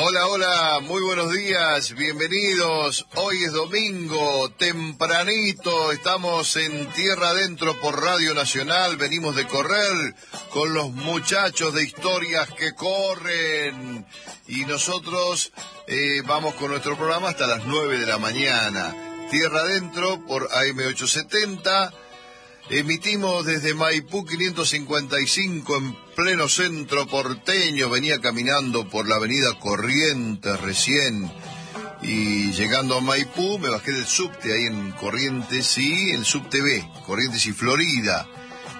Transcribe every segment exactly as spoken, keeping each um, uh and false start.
Hola, hola, muy buenos días, bienvenidos. Hoy es domingo, tempranito, estamos en Tierra Adentro por Radio Nacional. Venimos de correr con los muchachos de Historias que Corren. Y nosotros eh, vamos con nuestro programa hasta las nueve de la mañana. Tierra Adentro por A M ochocientos setenta. Emitimos desde Maipú quinientos cincuenta y cinco en pleno centro porteño. Venía caminando por la avenida Corrientes recién y llegando a Maipú me bajé del subte ahí en Corrientes y el subte B, Corrientes y Florida,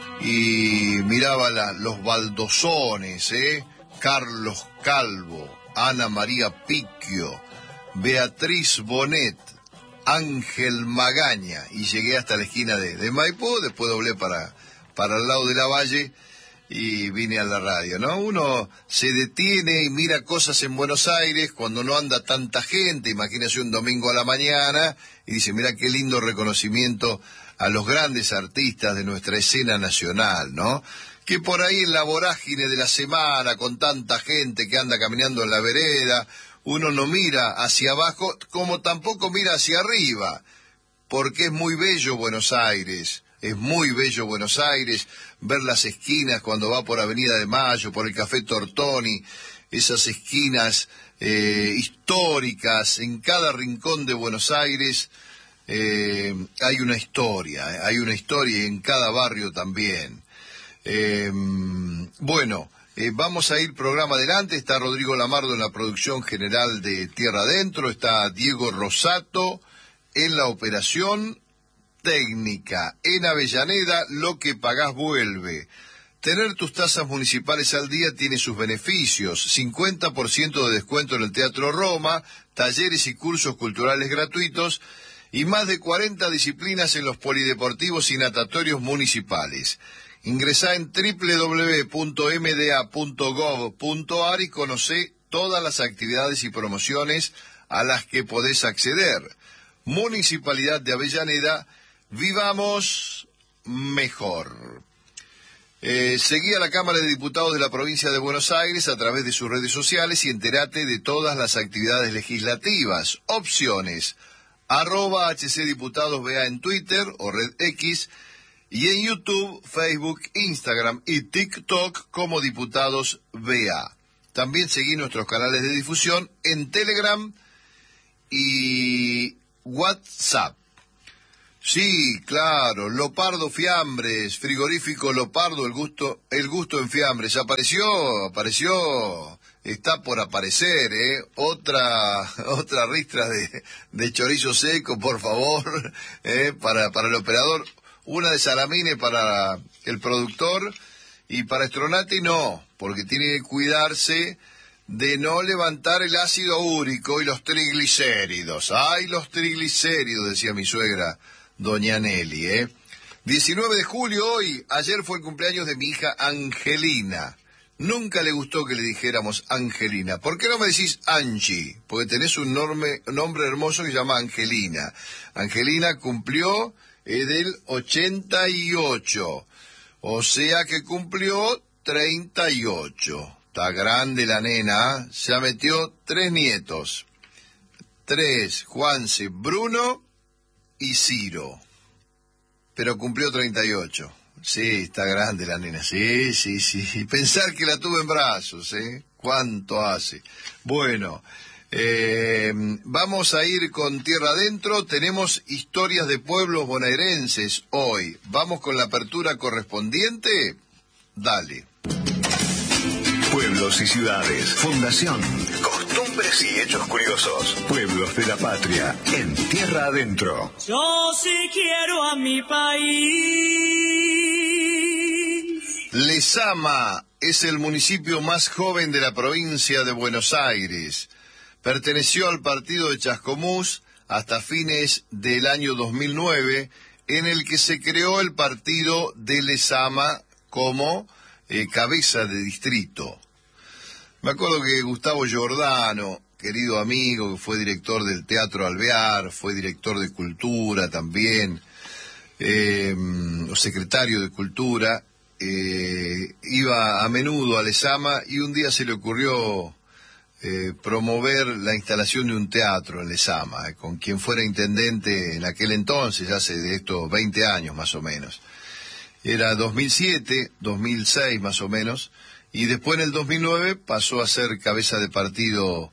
y miraba la, los baldosones, ¿eh? Carlos Calvo, Ana María Picchio, Beatriz Bonet, Ángel Magaña, y llegué hasta la esquina de, de Maipú, después doblé para, para el lado de la Valle y vine a la radio, ¿no? Uno se detiene y mira cosas en Buenos Aires cuando no anda tanta gente, imagínese un domingo a la mañana, y dice, mira qué lindo reconocimiento a los grandes artistas de nuestra escena nacional, ¿no? Que por ahí en la vorágine de la semana, con tanta gente que anda caminando en la vereda, uno no mira hacia abajo, como tampoco mira hacia arriba, porque es muy bello Buenos Aires, es muy bello Buenos Aires, ver las esquinas cuando va por Avenida de Mayo, por el Café Tortoni, esas esquinas eh, históricas, en cada rincón de Buenos Aires eh, hay una historia, eh, hay una historia y en cada barrio también. Eh, bueno... Eh, vamos a ir programa adelante. Está Rodrigo Lamardo en la producción general de Tierra Adentro, está Diego Rosato en la operación técnica. En Avellaneda, lo que pagás vuelve. Tener tus tasas municipales al día tiene sus beneficios. cincuenta por ciento de descuento en el Teatro Roma, talleres y cursos culturales gratuitos y más de cuarenta disciplinas en los polideportivos y natatorios municipales. Ingresá en doble u doble u doble u punto m d a punto gov punto a r y conocé todas las actividades y promociones a las que podés acceder. Municipalidad de Avellaneda, vivamos mejor. Eh, seguí a la Cámara de Diputados de la Provincia de Buenos Aires a través de sus redes sociales y entérate de todas las actividades legislativas. Opciones, arroba hcdiputadosba en Twitter o Red X, y en YouTube, Facebook, Instagram y TikTok como Diputados B A. También seguí nuestros canales de difusión en Telegram y WhatsApp. Sí, claro, Lopardo Fiambres, frigorífico Lopardo, el gusto, el gusto en fiambres. Apareció, apareció, está por aparecer, ¿eh? Otra, otra ristra de, de chorizo seco, por favor, ¿eh? para, para el operador. Una de salamine para el productor y para Stronati no, porque tiene que cuidarse de no levantar el ácido úrico y los triglicéridos. ¡Ay, los triglicéridos!, decía mi suegra, doña Nelly, ¿eh? diecinueve de julio hoy, ayer fue el cumpleaños de mi hija Angelina. Nunca le gustó que le dijéramos Angelina. ¿Por qué no me decís Angie? Porque tenés un nombre, un nombre hermoso que se llama Angelina. Angelina cumplió... es del ochenta y ocho, o sea que cumplió treinta y ocho. Está grande la nena, ya metió tres nietos. Tres, Juanse, Bruno y Ciro. Pero cumplió treinta y ocho. Sí, está grande la nena, sí, sí, sí. Y pensar que la tuve en brazos, ¿eh? ¿Cuánto hace? Bueno... Eh, vamos a ir con Tierra Adentro. Tenemos historias de pueblos bonaerenses hoy. ¿Vamos con la apertura correspondiente? Dale. Pueblos y ciudades, fundación, costumbres y hechos curiosos. Pueblos de la patria en Tierra Adentro. Yo sí quiero a mi país. Lezama es el municipio más joven de la provincia de Buenos Aires. Perteneció al partido de Chascomús hasta fines del año dos mil nueve, en el que se creó el partido de Lezama como eh, cabeza de distrito. Me acuerdo que Gustavo Giordano, querido amigo, que fue director del Teatro Alvear, fue director de Cultura también, eh, o secretario de Cultura, eh, iba a menudo a Lezama y un día se le ocurrió eh, promover la instalación de un teatro en Lezama, eh, con quien fuera intendente en aquel entonces, hace de estos veinte años más o menos. Era dos mil siete, dos mil seis más o menos, y después en el dos mil nueve pasó a ser cabeza de partido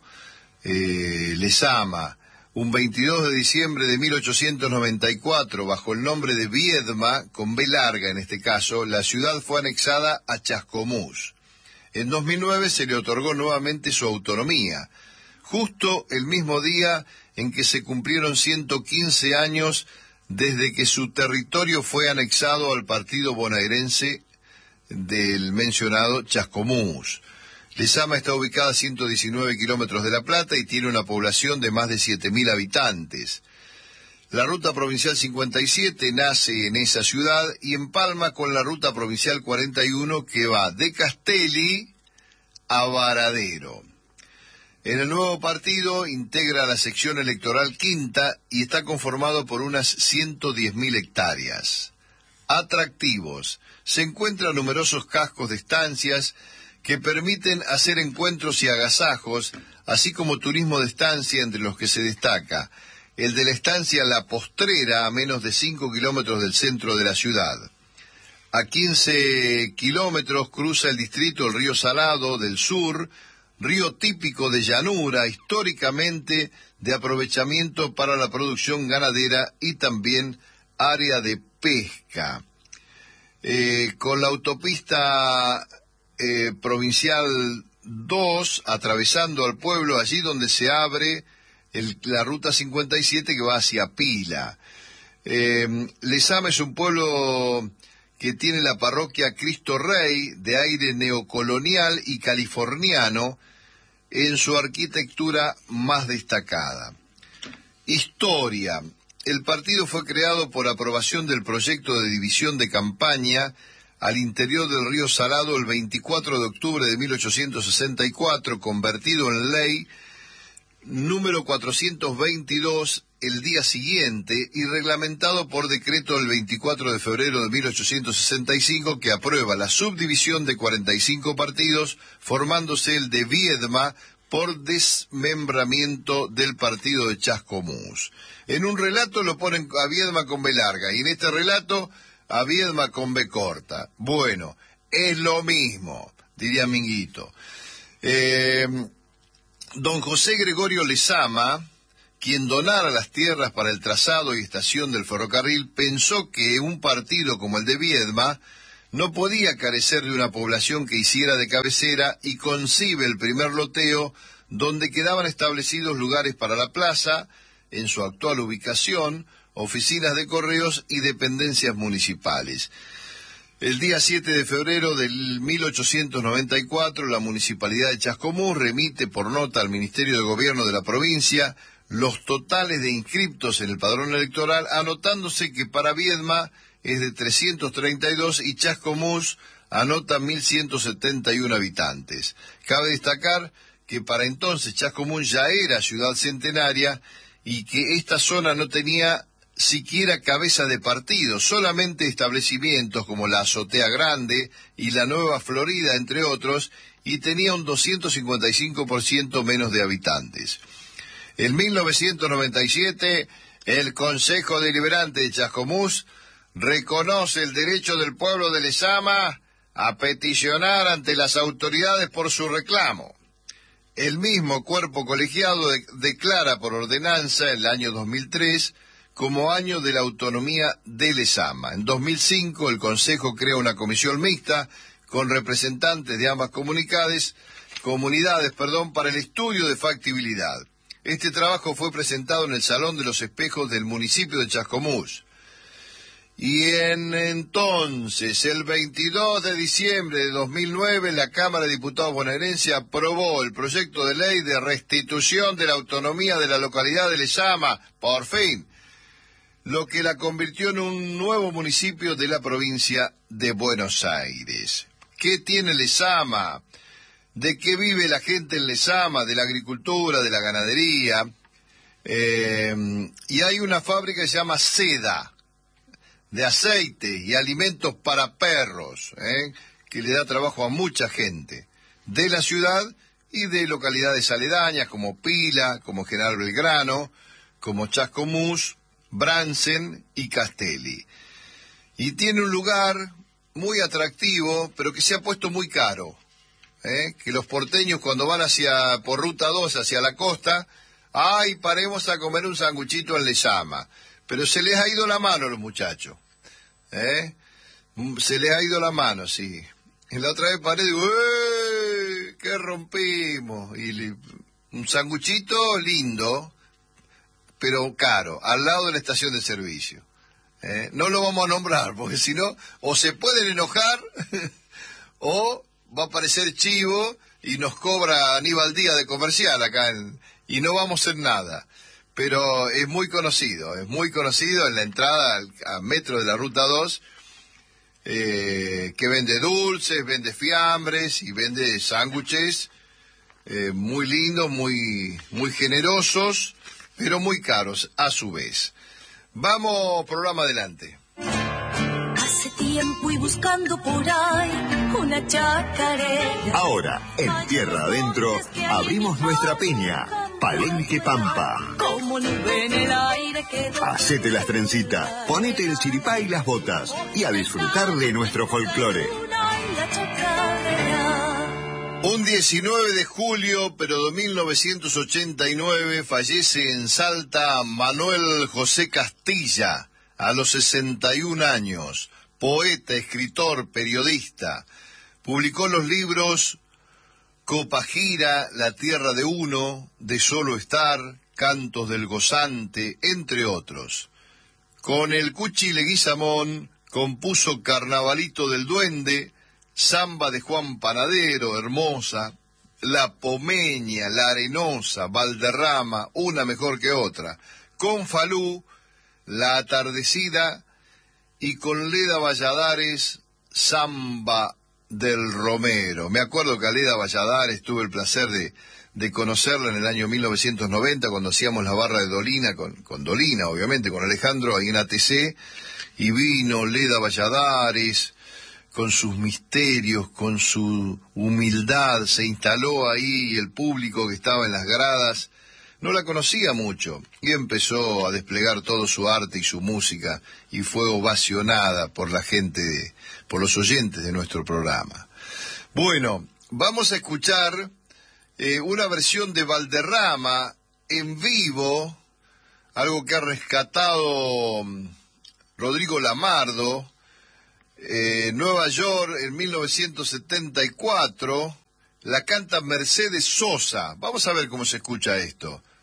eh, Lezama. Un veintidós de diciembre de mil ochocientos noventa y cuatro, bajo el nombre de Viedma, con B larga en este caso, la ciudad fue anexada a Chascomús. En dos mil nueve se le otorgó nuevamente su autonomía, justo el mismo día en que se cumplieron ciento quince años desde que su territorio fue anexado al partido bonaerense del mencionado Chascomús. Lezama está ubicada a ciento diecinueve kilómetros de La Plata y tiene una población de más de siete mil habitantes. La Ruta Provincial cincuenta y siete nace en esa ciudad y empalma con la Ruta Provincial cuarenta y uno que va de Castelli a Varadero. En el nuevo partido integra la sección electoral quinta y está conformado por unas ciento diez mil hectáreas. Atractivos. Se encuentran numerosos cascos de estancias que permiten hacer encuentros y agasajos, así como turismo de estancia, entre los que se destaca el de la estancia La Postrera, a menos de cinco kilómetros del centro de la ciudad. A quince kilómetros cruza el distrito el río Salado del Sur, río típico de llanura, históricamente de aprovechamiento para la producción ganadera y también área de pesca. Eh, con la autopista Eh, provincial dos, atravesando al pueblo, allí donde se abre el, la ruta cincuenta y siete que va hacia Pila. Eh, Lezama es un pueblo que tiene la parroquia Cristo Rey, de aire neocolonial y californiano, en su arquitectura más destacada. Historia. El partido fue creado por aprobación del proyecto de división de campaña al interior del río Salado el veinticuatro de octubre de mil ochocientos sesenta y cuatro, convertido en ley número cuatrocientos veintidós el día siguiente y reglamentado por decreto el veinticuatro de febrero de mil ochocientos sesenta y cinco, que aprueba la subdivisión de cuarenta y cinco partidos, formándose el de Viedma por desmembramiento del partido de Chascomús. En un relato lo ponen a Viedma con B larga y en este relato a Viedma con B corta. Bueno, es lo mismo, diría Minguito. Eh, don José Gregorio Lezama, quien donara las tierras para el trazado y estación del ferrocarril, pensó que un partido como el de Viedma no podía carecer de una población que hiciera de cabecera y concibe el primer loteo donde quedaban establecidos lugares para la plaza, en su actual ubicación, oficinas de correos y dependencias municipales. El día siete de febrero del mil ochocientos noventa y cuatro, la Municipalidad de Chascomús remite por nota al Ministerio de Gobierno de la provincia los totales de inscriptos en el padrón electoral, anotándose que para Viedma es de trescientos treinta y dos y Chascomús anota mil ciento setenta y uno habitantes. Cabe destacar que para entonces Chascomús ya era ciudad centenaria y que esta zona no tenía siquiera cabeza de partido, solamente establecimientos como la Azotea Grande y la Nueva Florida, entre otros, y tenía un doscientos cincuenta y cinco por ciento menos de habitantes. En mil novecientos noventa y siete, el Consejo Deliberante de Chascomús reconoce el derecho del pueblo de Lezama a peticionar ante las autoridades por su reclamo. El mismo cuerpo colegiado de- declara por ordenanza el año dos mil tres como año de la autonomía de Lezama. En dos mil cinco el Consejo crea una comisión mixta con representantes de ambas comunidades, comunidades, perdón, para el estudio de factibilidad. Este trabajo fue presentado en el Salón de los Espejos del municipio de Chascomús. Y en entonces, el veintidós de diciembre de dos mil nueve, la Cámara de Diputados bonaerense aprobó el proyecto de ley de restitución de la autonomía de la localidad de Lezama, por fin, lo que la convirtió en un nuevo municipio de la provincia de Buenos Aires. ¿Qué tiene Lezama? ¿De qué vive la gente en Lezama? De la agricultura, de la ganadería. Eh, y hay una fábrica que se llama Seda, de aceite y alimentos para perros, ¿eh? que le da trabajo a mucha gente de la ciudad y de localidades aledañas como Pila, como General Belgrano, como Chascomús, Bransen y Castelli. Y tiene un lugar muy atractivo, pero que se ha puesto muy caro. ¿eh? Que los porteños cuando van hacia por Ruta dos, hacia la costa, ¡ay, paremos a comer un sanguchito en Lezama! Pero se les ha ido la mano a los muchachos. ¿eh? Se les ha ido la mano, sí. Y la otra vez paré y digo, ¡eh! ¿Qué rompimos? Y le, un sanguchito lindo, pero caro, al lado de la estación de servicio. ¿eh? No lo vamos a nombrar, porque si no, o se pueden enojar, o va a aparecer Chivo y nos cobra Aníbal Díaz de comercial acá, en, y no vamos a hacer nada. Pero es muy conocido, es muy conocido en la entrada al, al metro de la Ruta dos, eh, que vende dulces, vende fiambres y vende sándwiches eh, muy lindos, muy, muy generosos, pero muy caros a su vez. Vamos, programa adelante. Hace tiempo y buscando por ahí una chacarera. Ahora, en Tierra Adentro, abrimos nuestra peña, Palenque Pampa. Como nube en el aire que... Hacete las trencitas, ponete el chiripá y las botas, y a disfrutar de nuestro folclore. Un diecinueve de julio, pero de mil novecientos ochenta y nueve, fallece en Salta Manuel José Castilla, a los sesenta y un años, poeta, escritor, periodista. Publicó los libros Copagira, La tierra de uno, De solo estar, Cantos del gozante, entre otros. Con el Cuchi Leguizamón compuso Carnavalito del Duende, Samba de Juan Panadero, Hermosa, La Pomeña, La Arenosa, Valderrama, Una mejor que otra. Con Falú, La Atardecida, y con Leda Valladares, Samba del Romero. Me acuerdo que a Leda Valladares tuve el placer de, de conocerla en el año mil novecientos noventa, cuando hacíamos la barra de Dolina, con, con Dolina, obviamente, con Alejandro, ahí en A T C, y vino Leda Valladares, con sus misterios, con su humildad, se instaló ahí, el público que estaba en las gradas no la conocía mucho, y empezó a desplegar todo su arte y su música, y fue ovacionada por la gente, de, por los oyentes de nuestro programa. Bueno, vamos a escuchar eh, una versión de Valderrama en vivo, algo que ha rescatado Rodrigo Lamardo, eh, Nueva York en mil novecientos setenta y cuatro, la canta Mercedes Sosa. Vamos a ver cómo se escucha esto.